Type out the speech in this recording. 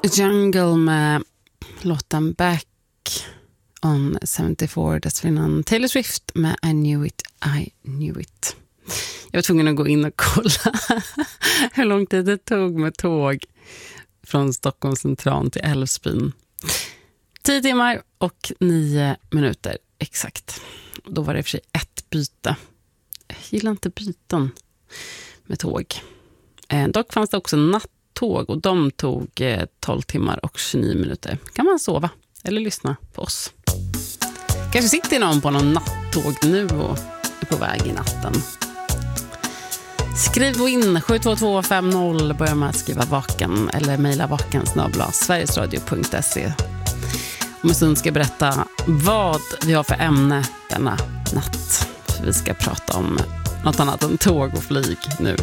Jungle med låten Back on 74, dessförinnan Taylor Swift med I Knew It. Jag var tvungen att gå in och kolla hur lång tid det tog med tåg från Stockholms central till Älvsbyn. 10 timmar och 9 minuter exakt. Då var det för sig ett byte. Jag gillar inte byten med tåg. Dock fanns det också nattåg och de tog 12 timmar och 29 minuter. Kan man sova eller lyssna på oss. Kanske sitter någon på någon nattåg nu och är på väg i natten. Skriv in 72250, börja med att skriva vaken eller mejla vaken@sverigesradio.se. Om en stund ska jag berätta vad vi har för ämne denna natt. För vi ska prata om något annat än tåg och flyg nu.